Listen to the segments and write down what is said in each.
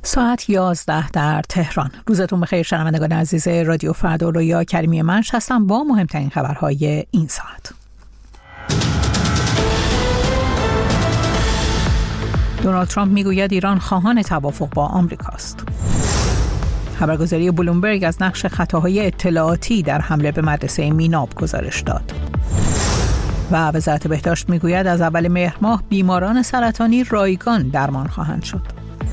ساعت 11 در تهران. روزتون بخیر شنوندگان عزیز رادیو فردا. رویا کریمی منش هستم با مهمترین خبرهای این ساعت. دونالد ترامپ میگوید ایران خواهان توافق با آمریکاست. خبرگزاری بلومبرگ از نقش خطاهای اطلاعاتی در حمله به مدرسه میناب گزارش داد. و وزارت بهداشت میگوید از اول مهر ماه بیماران سرطانی رایگان درمان خواهند شد.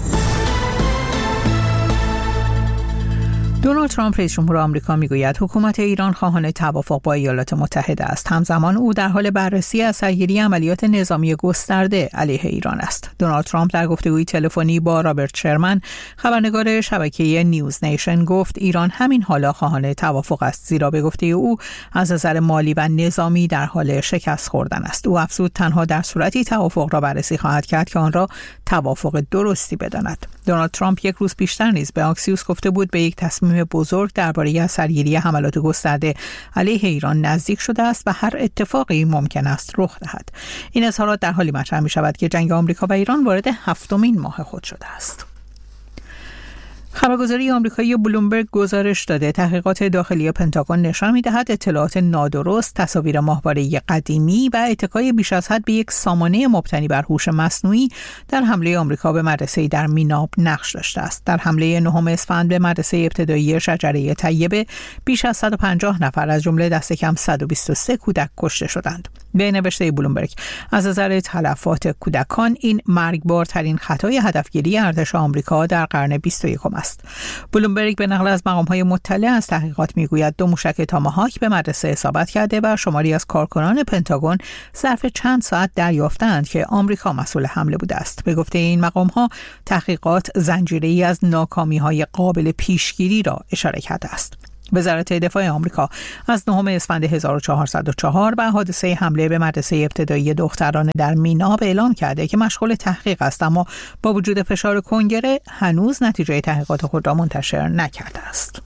دونالد ترامپ رئیس جمهور آمریکا میگوید حکومت ایران خواهان توافق با ایالات متحده است. همزمان او در حال بررسی اثرگیری عملیات نظامی گسترده علیه ایران است. دونالد ترامپ در گفتگوی تلفنی با رابرت شرمن، خبرنگار شبکه نیوز نیشن، گفت ایران همین حالا خواهان توافق است، زیرا به گفته او از نظر مالی و نظامی در حال شکست خوردن است. او افزود تنها در صورتی توافق را بررسی خواهد کرد که آن را توافق درستی بداند. دونالد ترامپ یک روز پیشتر نیز به آکسیوس گفته بود به یک تصمیم بزرگ درباره اثرگیری حملات گسترده علیه ایران نزدیک شده است و هر اتفاقی ممکن است رخ دهد. این اظهارات در حالی مطرح می شود که جنگ آمریکا و ایران وارد 7مین ماه خود شده است. خبرگزاری آمریکایی بلومبرگ گزارش داده تحقیقات داخلی پنتاگون نشان می‌دهد اطلاعات نادرست، تصاویر ماهواره قدیمی و اتکای بیش از حد به یک سامانه مبتنی بر هوش مصنوعی در حمله آمریکا به مدرسه‌ای در میناب نقش داشته است. در حمله 9 اسفند به مدرسه ابتدایی شجره طیبه بیش از 150 نفر از جمله دست کم 123 کودک کشته شدند. به نوشته بلومبرگ، از نظر تلفات کودکان این مرگبارترین خطای هدفگیری ارتش آمریکا در قرن 21 است. بلومبرگ به نقل از مقام‌های مطلع از تحقیقات میگوید 2 موشک تاماهاک به مدرسه اصابت کرده و شماری از کارکنان پنتاگون ظرف چند ساعت دریافتند که آمریکا مسئول حمله بوده است. به گفته این مقام‌ها تحقیقات زنجیره‌ای از ناکامی‌های قابل پیشگیری را اشاره کرده است. وزارت دفاع آمریکا از 9 اسفند 1404 و حادثه حمله به مدرسه ابتدایی دختران در میناب اعلام کرده که مشغول تحقیق است، اما با وجود فشار کنگره هنوز نتیجه تحقیقات خود را منتشر نکرده است.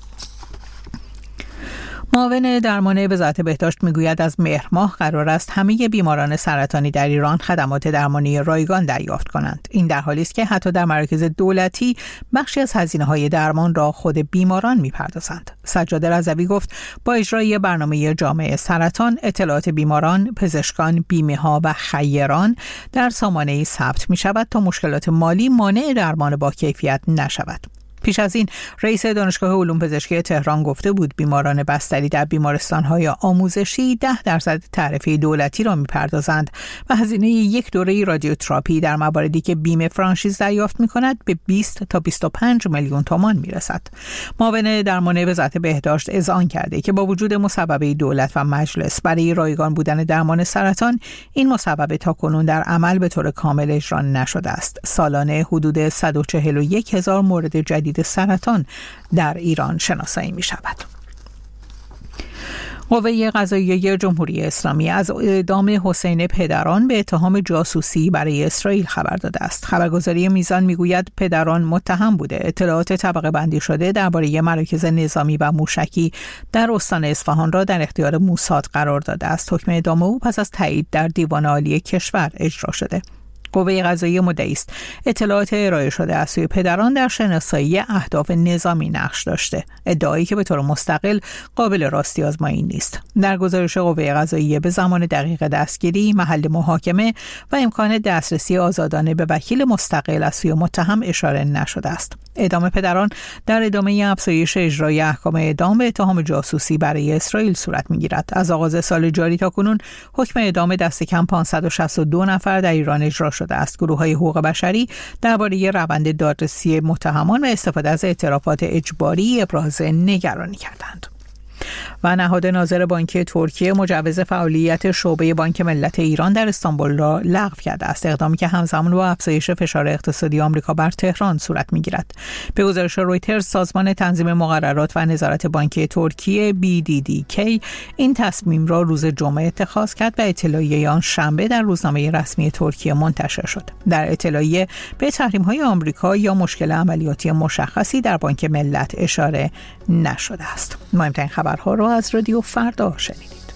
معاون درمان وزارت بهداشت میگوید از مهر ماه قرار است همه بیماران سرطانی در ایران خدمات درمانی رایگان دریافت کنند. این در حالی است که حتی در مراکز دولتی بخشی از هزینه‌های درمان را خود بیماران می‌پردازند. سجاد رضوی گفت با اجرای برنامه جامع سرطان اطلاعات بیماران، پزشکان، بیمه‌ها و خیران در سامانه‌ای ثبت می‌شود تا مشکلات مالی مانع درمان با کیفیت نشود. پیش از این رئیس دانشگاه علوم پزشکی تهران گفته بود بیماران بستری در بیمارستان‌های آموزشی 10% تعرفه دولتی را می‌پردازند و هزینه یک دوره رادیوتراپی در مواردی که بیمه فرانشیز دریافت می‌کند به 20 تا 25 میلیون تومان می‌رسد. معاون درمان وزارت بهداشت اذعان کرده که با وجود مصوبه دولت و مجلس برای رایگان بودن درمان سرطان، این مصوبه تاکنون در عمل به طور کامل اجرا نشده است. سالانه حدود 141,000 مورد جدید سرطان در ایران شناسایی می شود. قوه قضاییه جمهوری اسلامی از اعدام حسین پدران به اتهام جاسوسی برای اسرائیل خبر داده است. خبرگزاری میزان میگوید پدران متهم بوده اطلاعات طبقه بندی شده درباره مراکز نظامی و موشکی در استان اصفهان را در اختیار موساد قرار داده است. حکم اعدام او پس از تایید در دیوان عالی کشور اجرا شده. قوه قضاییه مدعی است اطلاعات ارائه شده از سوی پدران در شناسایی اهداف نظامی نقش داشته، ادعایی که به طور مستقل قابل راستی آزمایی نیست. در گزارش قوه قضاییه به زمان دقیق دستگیری، محل محاکمه و امکان دسترسی آزادانه به وکیل مستقل از سوی متهم اشاره نشده است. اعدام پدران در ادامه افزایش اجرای احکام اعدام به اتهام جاسوسی برای اسرائیل صورت می‌گیرد. از آغاز سال جاری تا کنون حکم اعدام دست کم 562 نفر در ایران اجرا شده است. گروه‌های حقوق بشری درباره روند دادرسی متهمان و استفاده از اعترافات اجباری ابراز نگرانی کردند. و نهاد ناظر بانکی ترکیه مجوز فعالیت شعبه بانک ملت ایران در استانبول را لغو کرده است، اقدامی که همزمان با افزایش فشار اقتصادی آمریکا بر تهران صورت می‌گیرد. به گزارش رویترز، سازمان تنظیم مقررات و نظارت بانکی ترکیه BDDK این تصمیم را روز جمعه اتخاذ کرد و اطلاعیه آن شنبه در روزنامه رسمی ترکیه منتشر شد. در اطلاعیه به تحریم‌های آمریکا یا مشکل عملیاتی مشخصی در بانک ملت اشاره نشده است. مهمترین خبرها را از رادیو فردا شنیدید.